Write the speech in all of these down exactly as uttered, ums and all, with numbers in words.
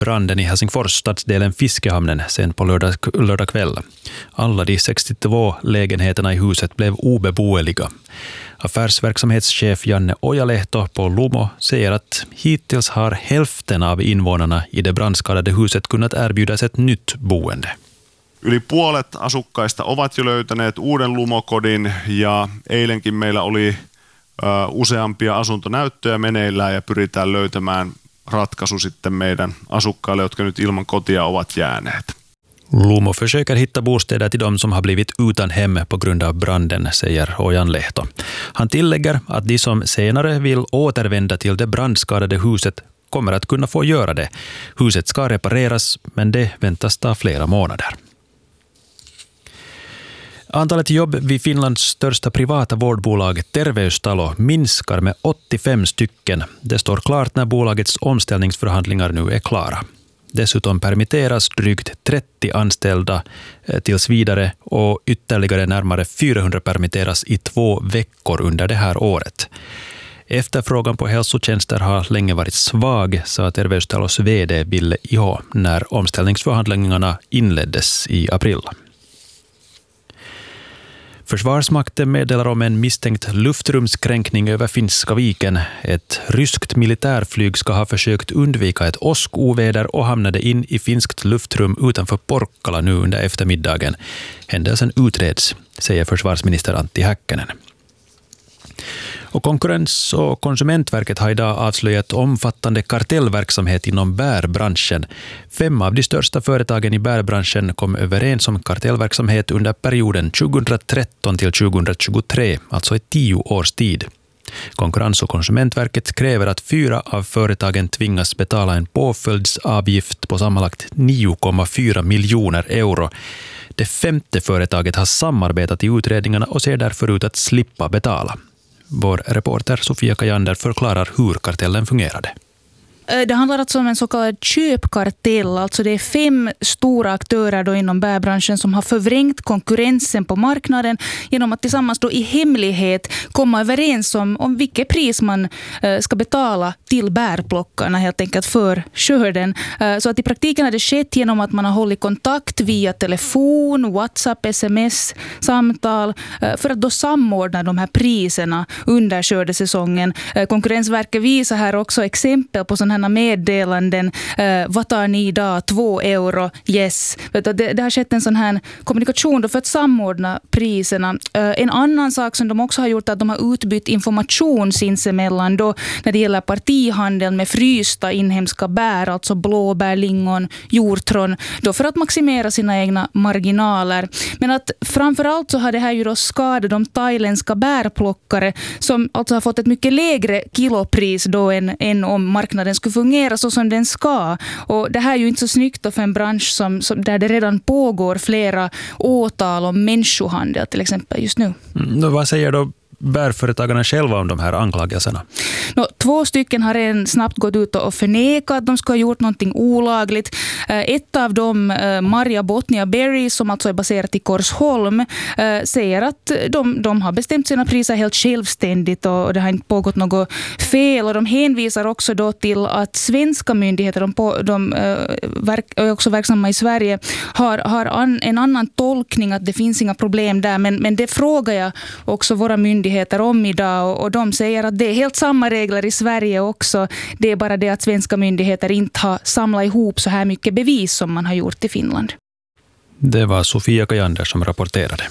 branden i Helsingfors stadsdelen Fiskehamnen sen på lördag, lördag kväll. Alla de sextiotvå lägenheterna i huset blev obeboeliga. Affärsverksamhetschef Janne Ojalehto på Lumo säger att hittills har hälften av invånarna i det brandskadade huset kunnat erbjudas ett nytt boende. Yli puolet asukkaista ovat jo löytäneet uuden Lumokodin ja eilenkin meillä oli ö, useampia asuntonäyttöjä meneillään ja pyritään löytämään ratkaisu sitten meidän asukkaille, jotka nyt ilman kotia ovat jääneet. Lumo försöker hitta bostäder till de som har blivit utan hem på grund av branden, säger Ojanlehto. Han tillägger att de som senare vill återvända till det brandskadade huset kommer att kunna få göra det. Huset ska repareras, men det väntas ta flera månader. Antalet jobb vid Finlands största privata vårdbolag Terveystalo minskar med åttiofem stycken. Det står klart när bolagets omställningsförhandlingar nu är klara. Dessutom permitteras drygt trettio anställda tills vidare och ytterligare närmare fyrahundra permitteras i två veckor under det här året. Efterfrågan på hälsotjänster har länge varit svag, sa Terveystalos vd Ville Iho när omställningsförhandlingarna inleddes i april. Försvarsmakten meddelar om en misstänkt luftrumskränkning över Finska viken. Ett ryskt militärflyg ska ha försökt undvika ett åskoväder och hamnade in i finskt luftrum utanför Porkkala nu under eftermiddagen. Händelsen utreds, säger försvarsminister Antti Häkkänen. Och Konkurrens- och konsumentverket har idag avslöjat omfattande kartellverksamhet inom bärbranschen. Fem av de största företagen i bärbranschen kom överens om kartellverksamhet under perioden tjugohundratretton till tjugohundratjugotre, alltså i tio års tid. Konkurrens- och konsumentverket kräver att fyra av företagen tvingas betala en påföljdsavgift på sammanlagt nio komma fyra miljoner euro. Det femte företaget har samarbetat i utredningarna och ser därför ut att slippa betala. Vår reporter Sofia Kajander förklarar hur kartellen fungerade. Det handlar alltså om en så kallad köpkartell. Alltså det är fem stora aktörer då inom bärbranschen som har förvrängt konkurrensen på marknaden genom att tillsammans då i hemlighet komma överens om, om vilket pris man uh, ska betala till bärplockarna helt enkelt för skörden. Uh, så att i praktiken har det skett genom att man har hållit kontakt via telefon, WhatsApp, sms, samtal uh, för att då samordna de här priserna under skördesäsongen. Uh, Konkurrensverket visar här också exempel på sådana här meddelanden. Uh, vad tar ni idag? Två euro? Yes. Det, det har skett en sån här kommunikation då för att samordna priserna. Uh, en annan sak som de också har gjort är att de har utbytt information sinsemellan då när det gäller partihandel med frysta inhemska bär, alltså blåbär, lingon, hjortron, då för att maximera sina egna marginaler. Men att framförallt så har det här ju då skadat de thailändska bärplockare som alltså har fått ett mycket lägre kilopris då än, än om marknaden skulle fungera så som den ska. Och det här är ju inte så snyggt för en bransch som, som, där det redan pågår flera åtal om människohandel till exempel just nu. Mm, vad säger då bärföretagarna själva om de här anklagelserna? No, två stycken har redan snabbt gått ut och förnekat att de ska ha gjort någonting olagligt. Ett av dem, Maria Botnia Berry, som alltså är baserat i Korsholm, säger att de, de har bestämt sina priser helt självständigt och det har inte pågått något fel. Och de hänvisar också då till att svenska myndigheter, de, på, de är också verksamma i Sverige, har, har an, en annan tolkning att det finns inga problem där. Men, men det frågar jag också våra myndigheter om idag och de säger att det är helt samma regler i Sverige också. Det är bara det att svenska myndigheter inte har samlat ihop så här mycket bevis som man har gjort i Finland. Det var Sofia Kajander som rapporterade.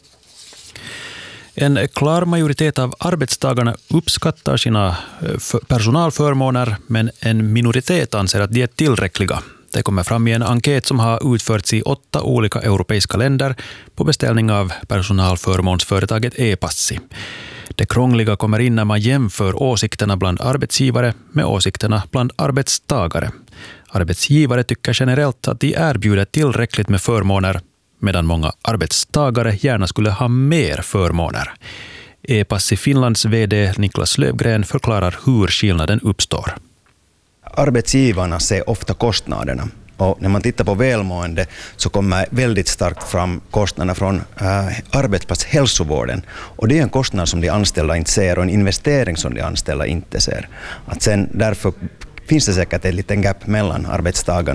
En klar majoritet av arbetstagarna uppskattar sina personalförmåner, men en minoritet anser att de är tillräckliga. Det kommer fram i en enkät som har utförts i åtta olika europeiska länder på beställning av personalförmånsföretaget E-passi. Det krångliga kommer in när man jämför åsikterna bland arbetsgivare med åsikterna bland arbetstagare. Arbetsgivare tycker generellt att de erbjuder tillräckligt med förmåner, medan många arbetstagare gärna skulle ha mer förmåner. E-passi Finlands vd Niklas Lövgren förklarar hur skillnaden uppstår. Arbetsgivarna ser ofta kostnaderna. Och när man tittar på välmående så kommer väldigt starkt fram kostnaderna från äh, arbetsplatshälsovården. Och det är en kostnad som de anställda inte ser och en investering som de anställda inte ser. Att sen därför finns det säkert en liten gap mellan arbetstagarna